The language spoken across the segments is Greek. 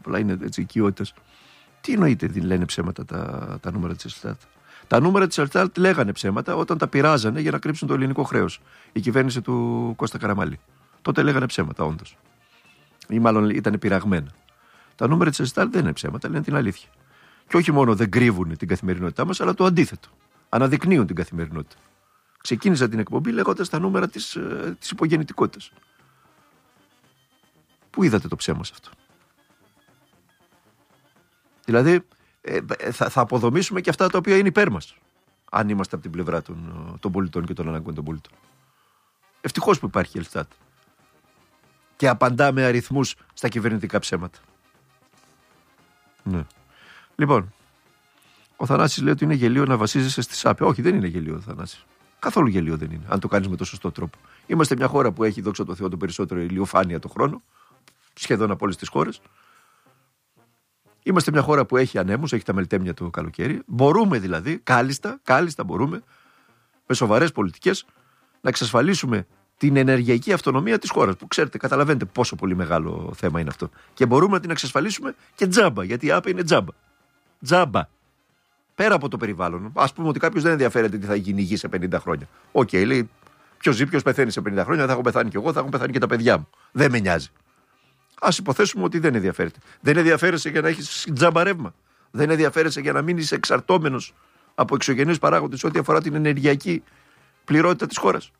απλά είναι έτσι οικειότητας. Τι εννοείται λένε ψέματα τα νούμερα της Ελστάτ? Τα νούμερα της Ελστάτ λέγανε ψέματα όταν τα πειράζανε για να κρύψουν το ελληνικό χρέος. Η κυβέρνηση του Κώστα Καραμανλή. Τότε λέγανε ψέματα, όντως. Ή μάλλον ήταν πειραγμένα. Τα νούμερα της Ελστάτ δεν είναι ψέματα, λένε την αλήθεια. Και όχι μόνο δεν κρύβουν την καθημερινότητά μας, αλλά το αντίθετο. Αναδεικνύουν την καθημερινότητα. Ξεκίνησα την εκπομπή λέγοντας τα νούμερα της υπογεννητικότητας. Πού είδατε το ψέμα σε αυτό? Δηλαδή, θα αποδομήσουμε και αυτά τα οποία είναι υπέρ μας, αν είμαστε από την πλευρά των πολιτών και των αναγκών των πολιτών. Ευτυχώς που υπάρχει η Ελστάτ και απαντά με αριθμούς στα κυβερνητικά ψέματα. Ναι. Λοιπόν, ο Θανάσης λέει ότι είναι γελίο να βασίζεσαι στη ΣΑΠΕ. Όχι, δεν είναι γελίο, Θανάση. Καθόλου γελίο δεν είναι, αν το κάνεις με το σωστό τρόπο. Είμαστε μια χώρα που έχει, δόξα τω Θεώ, το περισσότερο ηλιοφάνεια το χρόνο, σχεδόν από όλες τις χώρες. Είμαστε μια χώρα που έχει ανέμους, έχει τα μελτέμια το καλοκαίρι. Μπορούμε δηλαδή, κάλλιστα μπορούμε, με σοβαρές πολιτικές, να εξασφαλίσουμε την ενεργειακή αυτονομία της χώρας. Που ξέρετε, καταλαβαίνετε πόσο πολύ μεγάλο θέμα είναι αυτό. Και μπορούμε να την εξασφαλίσουμε και τζάμπα, γιατί η ΑΠΕ είναι τζάμπα. Τζάμπα. Πέρα από το περιβάλλον. Ας πούμε ότι κάποιος δεν ενδιαφέρεται τι θα γίνει η γη σε 50 χρόνια. Οκ, λέει, ποιος ζει, ποιος πεθαίνει σε 50 χρόνια, θα έχω πεθάνει κι εγώ, θα έχουν πεθάνει και τα παιδιά μου. Δεν με νοιάζει. Ας υποθέσουμε ότι δεν ενδιαφέρεται. Δεν ενδιαφέρεσαι για να έχεις τζάμπα ρεύμα. Δεν ενδιαφέρεσαι για να μείνεις εξαρτώμενος από εξωγενείς παράγοντες ό,τι αφορά την ενεργειακή πληρότητα της χώρας.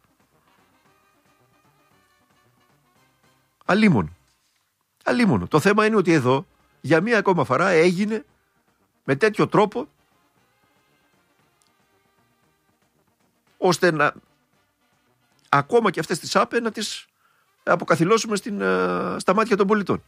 Αλίμονο. Το θέμα είναι ότι εδώ για μία ακόμα φορά έγινε με τέτοιο τρόπο ώστε να ακόμα και αυτές τις ΑΠΕ να τις αποκαθιλώσουμε στα μάτια των πολιτών.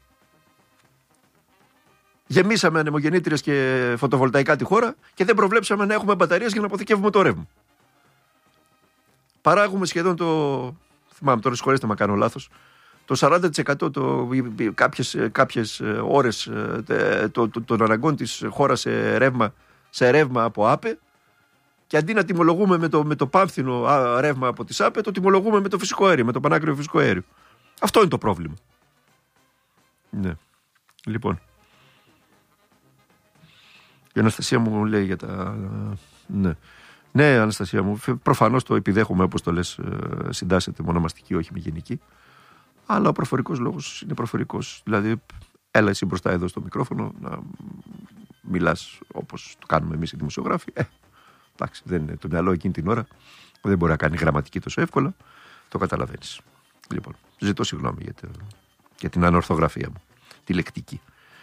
Γεμίσαμε ανεμογεννήτριες και φωτοβολταϊκά τη χώρα και δεν προβλέψαμε να έχουμε μπαταρίες για να αποθηκεύουμε το ρεύμα. Παράγουμε σχεδόν θυμάμαι τώρα, συγχωρέστε με κάνω λάθος, το 40% κάποιες ώρες των αναγκών της χώρας σε ρεύμα από ΑΠΕ, και αντί να τιμολογούμε με το πάμφθινο ρεύμα από τις ΑΠΕ, το τιμολογούμε με το φυσικό αέριο, με το πανάκριβο φυσικό αέριο. Αυτό είναι το πρόβλημα. Ναι. Λοιπόν. Η Αναστασία μου λέει για τα... Ναι, Αναστασία μου, προφανώς το επιδέχομαι, όπως το λες, συντάσσεται μονομαστική, όχι μη γενική. Αλλά ο προφορικός λόγος είναι προφορικός. Δηλαδή, έλα εσύ μπροστά εδώ στο μικρόφωνο να μιλάς όπως το κάνουμε εμείς οι δημοσιογράφοι. Εντάξει, δεν είναι το μυαλό εκείνη την ώρα. Δεν μπορεί να κάνει γραμματική τόσο εύκολα. Το καταλαβαίνεις. Λοιπόν, ζητώ συγγνώμη για την ανορθογραφία μου. Τη λεκτική.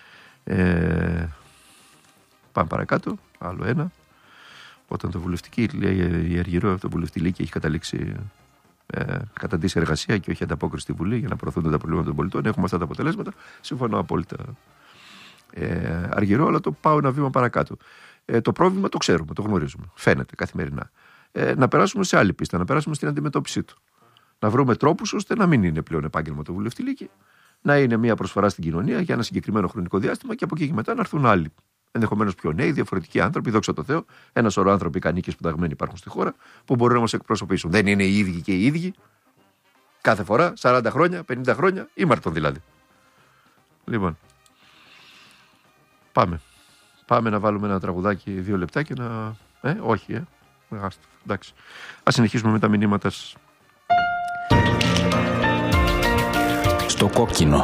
Πάμε παρακάτω. Άλλο ένα. Όταν το βουλευτική, λέει η Αργυρό, το βουλευτή Λύκη έχει καταντήσει εργασία και όχι ανταπόκριση στη Βουλή για να προωθούνται τα προβλήματα των πολιτών. Έχουμε αυτά τα αποτελέσματα. Συμφωνώ απόλυτα, Αργυρό, αλλά το πάω ένα βήμα παρακάτω. Το πρόβλημα το ξέρουμε, το γνωρίζουμε. Φαίνεται καθημερινά. Να περάσουμε σε άλλη πίστα, να περάσουμε στην αντιμετώπιση του. Να βρούμε τρόπους ώστε να μην είναι πλέον επάγγελμα το βουλευτή Λύκη, να είναι μια προσφορά στην κοινωνία για ένα συγκεκριμένο χρονικό διάστημα και από εκεί και μετά να έρθουν άλλοι. Ενδεχομένως πιο νέοι, διαφορετικοί άνθρωποι, δόξα τω Θεώ, ένα σωρό άνθρωποι ικανοί και σπουδαγμένοι υπάρχουν στη χώρα που μπορούν να μας εκπροσωπήσουν. Δεν είναι οι ίδιοι και οι ίδιοι κάθε φορά, 40 χρόνια, 50 χρόνια, ήμαρτον δηλαδή. Λοιπόν, πάμε να βάλουμε ένα τραγουδάκι 2 λεπτά και να... όχι, εντάξει. Ας συνεχίσουμε με τα μηνύματα σας. Στο κόκκινο.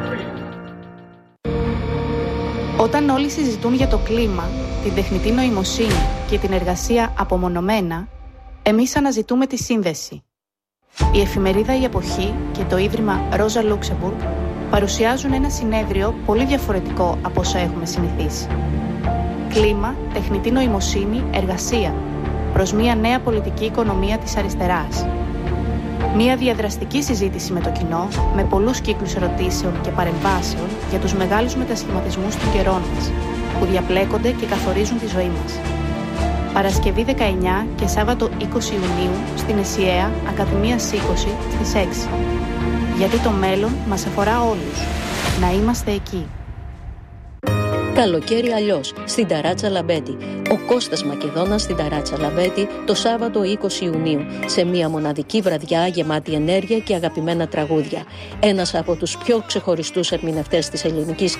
Όταν όλοι συζητούν για το κλίμα, την τεχνητή νοημοσύνη και την εργασία απομονωμένα, εμείς αναζητούμε τη σύνδεση. Η εφημερίδα «Η Εποχή» και το Ίδρυμα Ρόζα Λούξεμπουργκ παρουσιάζουν ένα συνέδριο πολύ διαφορετικό από όσα έχουμε συνηθίσει. Κλίμα, τεχνητή νοημοσύνη, εργασία, προς μια νέα πολιτική οικονομία της αριστεράς. Μια διαδραστική συζήτηση με το κοινό, με πολλούς κύκλους ερωτήσεων και παρεμβάσεων για τους μεγάλους μετασχηματισμούς των καιρών μας, που διαπλέκονται και καθορίζουν τη ζωή μας. Παρασκευή 19 και Σάββατο 20 Ιουνίου στην ΕΣΥΑ Ακαδημίας 20 στις 6. Γιατί το μέλλον μας αφορά όλους. Να είμαστε εκεί. Καλοκαίρι αλλιώς, στην Ταράτσα Λαμπέτη. Ο Κώστας Μακεδόνας στην Ταράτσα Λαμπέτη το Σάββατο 20 Ιουνίου, σε μια μοναδική βραδιά γεμάτη ενέργεια και αγαπημένα τραγούδια. Ένας από τους πιο ξεχωριστούς ερμηνευτές της ελληνικής